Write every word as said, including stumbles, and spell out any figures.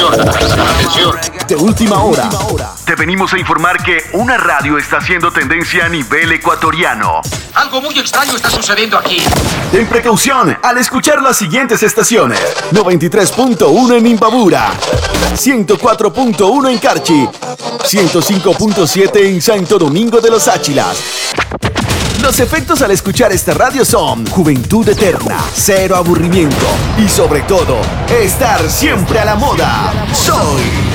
Atención, atención. De última hora. Te venimos a informar que una radio está haciendo tendencia a nivel ecuatoriano. Algo muy extraño está sucediendo aquí. Ten precaución al escuchar las siguientes estaciones. noventa y tres punto uno en Imbabura, ciento cuatro punto uno en Carchi, ciento cinco punto siete en Santo Domingo de los Áchilas. Los efectos al escuchar esta radio son juventud eterna, cero aburrimiento y sobre todo, estar siempre a la moda. Soy